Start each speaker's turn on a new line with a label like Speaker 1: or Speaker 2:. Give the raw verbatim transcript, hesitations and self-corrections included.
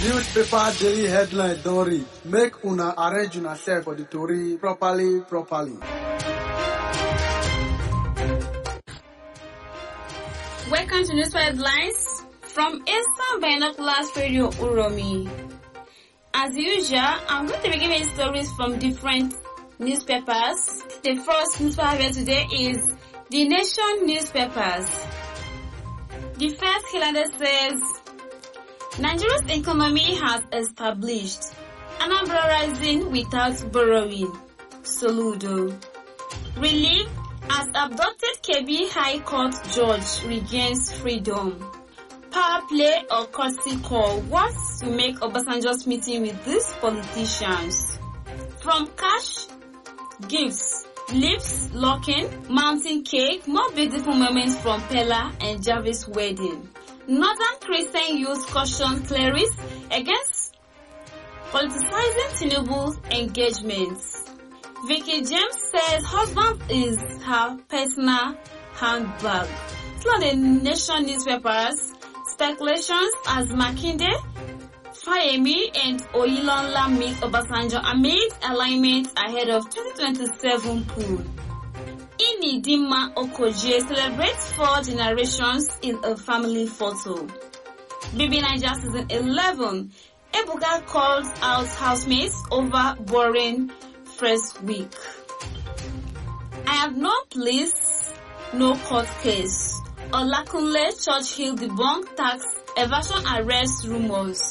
Speaker 1: Newspaper daily headline don read. Make una arrange una self for the tori properly, properly.
Speaker 2: Welcome to Newspaper Headlines from Eastern Binoculars Radio Uromi. As usual, I'm going to be giving stories from different newspapers. The first newspaper today is The Nation newspapers. The first headline says, Nigeria's economy has established Anambra rising without borrowing. Soludo. Relief as abducted K B High Court judge regains freedom. Power play or courtesy call. What to make Obasanjo's meeting with these politicians? From cash, gifts, lips locking, mountain cake, more beautiful moments from Pella and Jarvis' wedding. Northern Christian youth caution clerics against politicizing Tinubu's engagements. Vicky James says husband is her personal handbag. Still on the Nation newspapers, speculations as Makinde, Fayemi and Oyinlola meet Obasanjo amid alignment ahead of twenty twenty-seven poll. Inidima Okoje celebrates four generations in a family photo. B B Niger season eleven, Ebuka calls out housemates over boring first week. I have no police, no court case. Olakunle Churchill debunk tax evasion arrest rumors.